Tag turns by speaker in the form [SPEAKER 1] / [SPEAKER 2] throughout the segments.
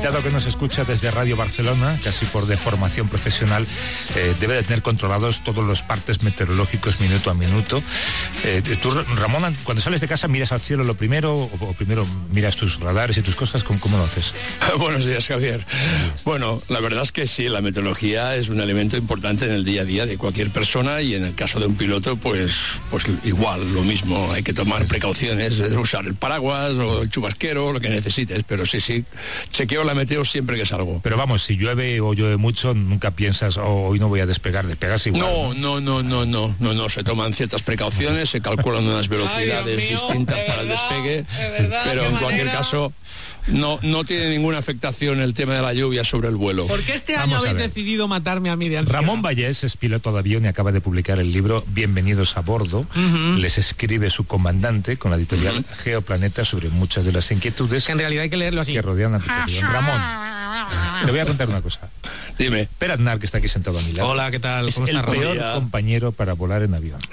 [SPEAKER 1] invitado que nos escucha desde Radio Barcelona, casi por deformación profesional, debe de tener controlados todos los partes meteorológicos minuto a minuto. Tú, Ramón, cuando sales de casa, ¿miras al cielo lo primero o primero miras tus radares y tus cosas? ¿Cómo lo haces?
[SPEAKER 2] Buenos días, Javier. Bueno, la verdad es que sí, la meteorología es un elemento importante en el día a día de cualquier persona, y en el caso de un piloto, pues igual, lo mismo. Hay que tomar precauciones, usar el paraguas o el chubasquero, lo que necesites, pero sí, chequeo la meteo siempre que salgo.
[SPEAKER 1] Pero vamos, si llueve o llueve mucho, nunca piensas, hoy no voy a despegar, despegas igual.
[SPEAKER 2] No, se toman ciertas precauciones, se calculan unas velocidades distintas para el despegue, pero en cualquier caso no tiene ninguna afectación el tema de la lluvia sobre el vuelo.
[SPEAKER 3] ¿Por qué este año habéis decidido matarme a mí de ansiedad?
[SPEAKER 1] Ramón Vallés es piloto de avión y acaba de publicar el libro Bienvenidos a bordo. Les escribe su comandante con la editorial Geoplaneta sobre muchas de las inquietudes
[SPEAKER 3] que en realidad hay que leerlo así,
[SPEAKER 1] que rodean la tripulación. Ramón, te voy a contar una cosa.
[SPEAKER 2] Dime.
[SPEAKER 1] Per Aznar, que está aquí sentado a mi lado.
[SPEAKER 3] Hola, ¿qué tal?
[SPEAKER 1] Es
[SPEAKER 3] ¿Cómo
[SPEAKER 1] el
[SPEAKER 3] estás,
[SPEAKER 1] peor compañero para volar en avión.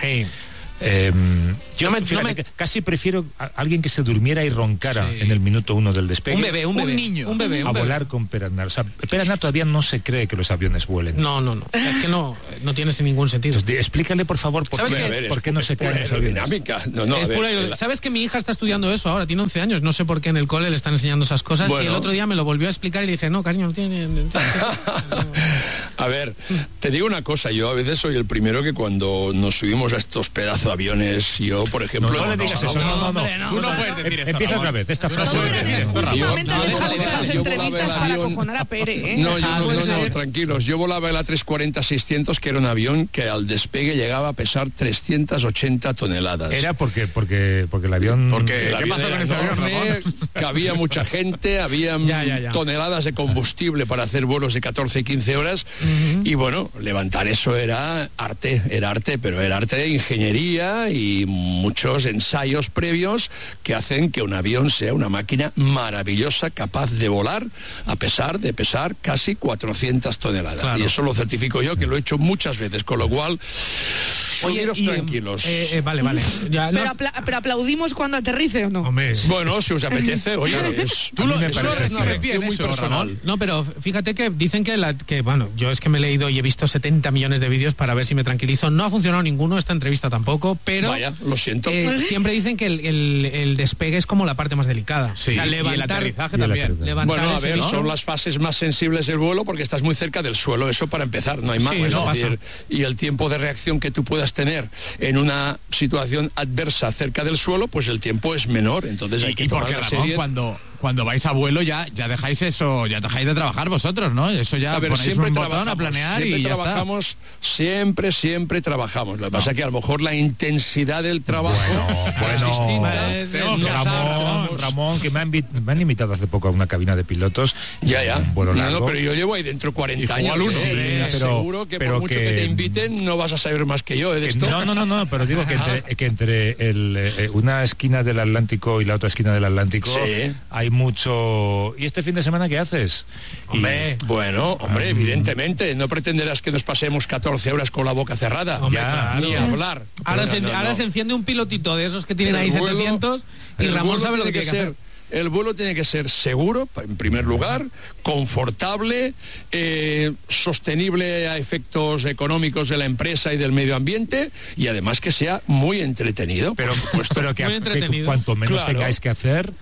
[SPEAKER 1] Casi prefiero a alguien que se durmiera y roncara en el minuto 1 del despegue.
[SPEAKER 3] Un bebé.
[SPEAKER 1] A volar con Per Aznar. O sea, Per Aznar todavía no se cree que los aviones vuelen.
[SPEAKER 3] No. Es que no tiene ningún sentido.
[SPEAKER 1] Entonces, explícale, por favor, por qué no se caen los aviones.
[SPEAKER 2] Dinámica.
[SPEAKER 3] ¿Sabes que mi hija está estudiando eso ahora? Tiene 11 años. No sé por qué en el cole le están enseñando esas cosas. Bueno. Y el otro día me lo volvió a explicar y le dije, no, cariño, no tiene...
[SPEAKER 2] A ver, te digo una cosa. Yo a veces soy el primero que cuando nos subimos a estos pedazos de aviones, yo, por ejemplo...
[SPEAKER 1] No le digas eso, no.
[SPEAKER 3] Tú no puedes decir esto.
[SPEAKER 1] Empieza otra vez, esta frase.
[SPEAKER 2] Yo volaba el avión... No, tranquilos. Yo volaba el A340-600, que era un avión que al despegue llegaba a pesar 380 toneladas.
[SPEAKER 1] Era porque el avión...
[SPEAKER 2] ¿Qué pasó con ese avión? Cabía mucha gente, había toneladas de combustible para hacer vuelos de 14 y 15 horas, y bueno, levantar eso era arte, pero era arte de ingeniería y muchos ensayos previos que hacen que un avión sea una máquina maravillosa, capaz de volar a pesar de pesar casi 400 toneladas. Claro. Y eso lo certifico yo, que lo he hecho muchas veces, con lo cual... tranquilos.
[SPEAKER 3] Vale. Ya,
[SPEAKER 4] pero aplaudimos cuando aterrice, ¿o no?
[SPEAKER 1] Hombre,
[SPEAKER 2] bueno, si os apetece, oye,
[SPEAKER 3] tú lo refieres muy personal. No, pero fíjate que dicen que yo es que me he leído y he visto 70 millones de vídeos para ver si me tranquilizo. No ha funcionado ninguno, esta entrevista tampoco, pero...
[SPEAKER 2] Vaya, lo siento.
[SPEAKER 3] Siempre dicen que el despegue es como la parte más delicada.
[SPEAKER 2] Sí,
[SPEAKER 3] o sea, levantar, y el aterrizaje también.
[SPEAKER 2] Bueno, a ver, son las fases más sensibles del vuelo porque estás muy cerca del suelo, eso para empezar, no hay más. Y el tiempo de reacción que tú puedas tener en una situación adversa cerca del suelo, pues el tiempo es menor, entonces hay que tomar la serie.
[SPEAKER 5] Cuando vais a vuelo ya dejáis eso, ya dejáis de trabajar vosotros, ¿no? Eso ya ponéis un botón a planear y ya
[SPEAKER 2] trabajamos, está. Siempre trabajamos. Lo que pasa es que a lo mejor la intensidad del trabajo es distinta.
[SPEAKER 1] Ramón, que me han invitado hace poco a una cabina de pilotos.
[SPEAKER 2] Un vuelo largo. Pero yo llevo ahí dentro 40 años. Seguro que por mucho que te inviten no vas a saber más que yo de esto.
[SPEAKER 1] No, pero digo que entre una esquina del Atlántico y la otra esquina del Atlántico hay mucho. ¿Y este fin de semana qué haces?
[SPEAKER 2] Hombre, evidentemente, no pretenderás que nos pasemos 14 horas con la boca cerrada. Ni hablar.
[SPEAKER 3] Ahora se enciende un pilotito de esos que tienen ahí 700 y Ramón sabe lo que tiene que hacer.
[SPEAKER 2] El vuelo tiene que ser seguro, en primer lugar, confortable, sostenible a efectos económicos de la empresa y del medio ambiente, y además que sea muy entretenido.
[SPEAKER 1] Pero que cuanto menos tengáis que hacer,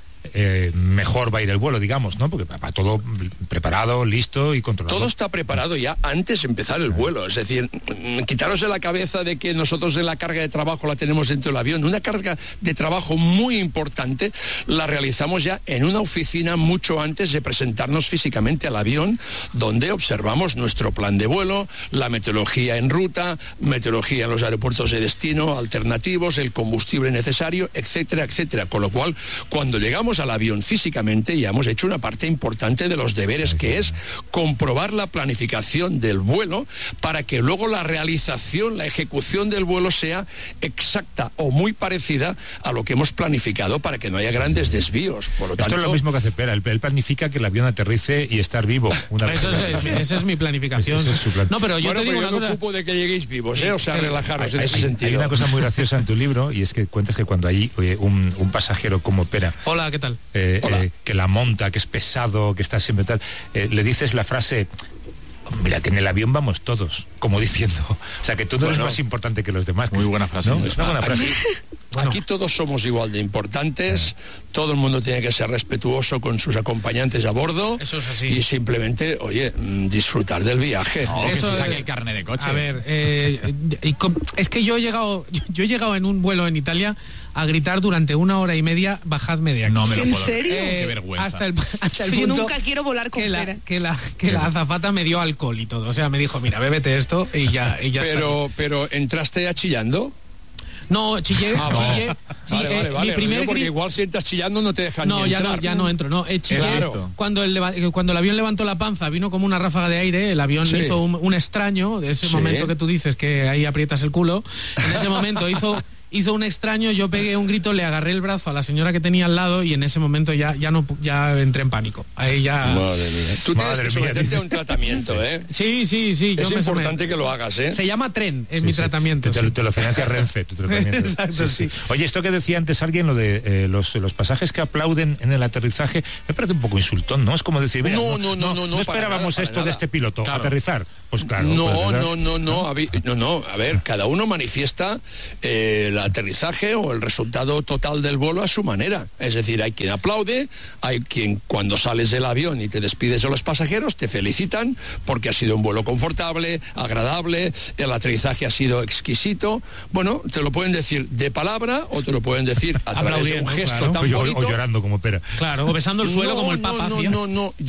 [SPEAKER 1] mejor va a ir el vuelo, digamos, ¿no? Porque va todo preparado, listo y controlado.
[SPEAKER 2] Todo está preparado ya antes de empezar el vuelo. Es decir, quitaros de la cabeza de que nosotros la carga de trabajo la tenemos dentro del avión. Una carga de trabajo muy importante la realizamos ya en una oficina mucho antes de presentarnos físicamente al avión, donde observamos nuestro plan de vuelo, la meteorología en ruta, meteorología en los aeropuertos de destino, alternativos, el combustible necesario, etcétera, etcétera. Con lo cual, cuando llegamos al avión físicamente, ya hemos hecho una parte importante de los deberes, que es comprobar la planificación del vuelo para que luego la realización, la ejecución del vuelo sea exacta o muy parecida a lo que hemos planificado, para que no haya grandes desvíos. Por lo tanto,
[SPEAKER 1] esto es lo mismo que hace Pera. Él planifica que el avión aterrice y estar vivo.
[SPEAKER 3] Esa es mi planificación.
[SPEAKER 1] No,
[SPEAKER 3] pero yo te digo
[SPEAKER 2] yo me ocupo de que lleguéis vivos, o sea, relajaros en ese sentido.
[SPEAKER 1] Hay una cosa muy graciosa en tu libro, y es que cuentas que cuando hay un pasajero como Pera,
[SPEAKER 3] hola, ¿qué tal?
[SPEAKER 1] Que la monta, que es pesado, que está siempre tal, le dices la frase: mira, que en el avión vamos todos, como diciendo, o sea, que tú no eres más importante que los demás.
[SPEAKER 5] Muy buena frase.
[SPEAKER 1] ¿No? Es una buena frase.
[SPEAKER 2] Aquí todos somos igual de importantes, todo el mundo tiene que ser respetuoso con sus acompañantes a bordo.
[SPEAKER 3] Eso es así.
[SPEAKER 2] Y simplemente, oye, disfrutar del viaje.
[SPEAKER 5] No, que se saque el carnet de coche.
[SPEAKER 3] A ver, es que yo he llegado en un vuelo en Italia a gritar durante 1 hora y media: bajadme de aquí.
[SPEAKER 5] No me lo
[SPEAKER 4] ¿En
[SPEAKER 5] puedo
[SPEAKER 4] serio?
[SPEAKER 5] creer. Qué vergüenza.
[SPEAKER 3] Hasta el
[SPEAKER 4] Yo
[SPEAKER 3] punto
[SPEAKER 4] nunca quiero volar con pera.
[SPEAKER 3] que la azafata me dio alcohol y todo. O sea, me dijo: mira, bébete esto y ya
[SPEAKER 2] Pero ¿entraste ya chillando?
[SPEAKER 3] No, chillé.
[SPEAKER 2] Vale,
[SPEAKER 3] Mi primer
[SPEAKER 2] porque
[SPEAKER 3] grito.
[SPEAKER 2] igual si entras chillando no te dejan ni entrar.
[SPEAKER 3] Ya no entro. No, chillé.
[SPEAKER 2] Claro.
[SPEAKER 3] Cuando el avión levantó la panza, vino como una ráfaga de aire. El avión
[SPEAKER 2] Sí.
[SPEAKER 3] hizo un extraño. De ese
[SPEAKER 2] Sí.
[SPEAKER 3] momento que tú dices que ahí aprietas el culo. En ese momento hizo un extraño. Yo pegué un grito, le agarré el brazo a la señora que tenía al lado y en ese momento ya entré en pánico. Ahí ya.
[SPEAKER 2] Madre mía. Tú tienes que someterte a un tratamiento, ¿eh?
[SPEAKER 3] Sí.
[SPEAKER 2] Es importante que lo hagas, ¿eh?
[SPEAKER 3] Se llama tren, es mi tratamiento.
[SPEAKER 1] Te lo financia Renfe, tu tratamiento.
[SPEAKER 3] Exacto, sí.
[SPEAKER 1] Oye, esto que decía antes alguien, lo de los pasajes que aplauden en el aterrizaje, me parece un poco insultón, ¿no? Es como decir, mira, no esperábamos
[SPEAKER 2] para
[SPEAKER 1] esto
[SPEAKER 2] nada.
[SPEAKER 1] de este piloto,
[SPEAKER 2] Claro.
[SPEAKER 1] aterrizar. Pues claro.
[SPEAKER 2] No. A ver, cada uno manifiesta el aterrizaje o el resultado total del vuelo a su manera. Es decir, hay quien aplaude, hay quien cuando sales del avión y te despides de los pasajeros te felicitan porque ha sido un vuelo confortable, agradable, el aterrizaje ha sido exquisito. Bueno, te lo pueden decir de palabra o te lo pueden decir a través de un gesto tan bonito.
[SPEAKER 1] O llorando como pera.
[SPEAKER 3] Claro, o besando el suelo como el Papa.
[SPEAKER 2] No.